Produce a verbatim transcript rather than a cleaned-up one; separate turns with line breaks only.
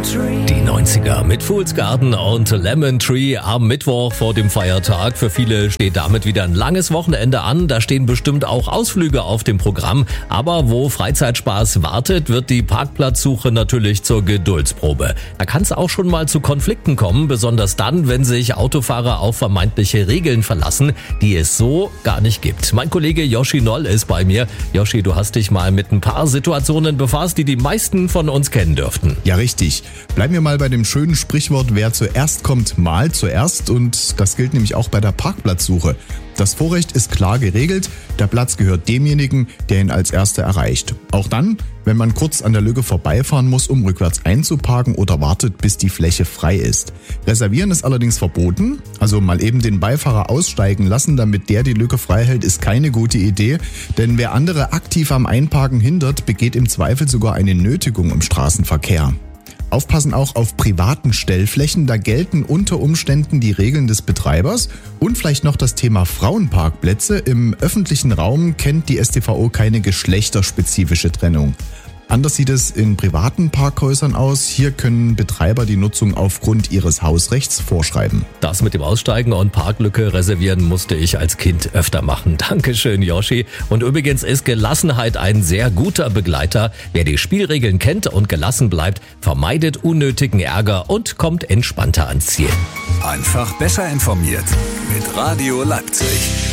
Die neunziger mit Fool's Garden und Lemon Tree am Mittwoch vor dem Feiertag. Für viele steht damit wieder ein langes Wochenende an. Da stehen bestimmt auch Ausflüge auf dem Programm. Aber wo Freizeitspaß wartet, wird die Parkplatzsuche natürlich zur Geduldsprobe. Da kann es auch schon mal zu Konflikten kommen, besonders dann, wenn sich Autofahrer auf vermeintliche Regeln verlassen, die es so gar nicht gibt. Mein Kollege Yoshi Noll ist bei mir. Yoshi, du hast dich mal mit ein paar Situationen befasst, die die meisten von uns kennen dürften.
Ja, richtig. Bleiben wir mal bei dem schönen Sprichwort, wer zuerst kommt, malt zuerst. Und das gilt nämlich auch bei der Parkplatzsuche. Das Vorrecht ist klar geregelt. Der Platz gehört demjenigen, der ihn als Erster erreicht. Auch dann, wenn man kurz an der Lücke vorbeifahren muss, um rückwärts einzuparken oder wartet, bis die Fläche frei ist. Reservieren ist allerdings verboten. Also mal eben den Beifahrer aussteigen lassen, damit der die Lücke frei hält, ist keine gute Idee. Denn wer andere aktiv am Einparken hindert, begeht im Zweifel sogar eine Nötigung im Straßenverkehr. Aufpassen auch auf privaten Stellflächen, da gelten unter Umständen die Regeln des Betreibers. Und vielleicht noch das Thema Frauenparkplätze. Im öffentlichen Raum kennt die S t V O keine geschlechterspezifische Trennung. Anders sieht es in privaten Parkhäusern aus. Hier können Betreiber die Nutzung aufgrund ihres Hausrechts vorschreiben.
Das mit dem Aussteigen und Parklücke reservieren musste ich als Kind öfter machen. Dankeschön, Yoshi. Und übrigens ist Gelassenheit ein sehr guter Begleiter. Wer die Spielregeln kennt und gelassen bleibt, vermeidet unnötigen Ärger und kommt entspannter ans Ziel.
Einfach besser informiert mit Radio Leipzig.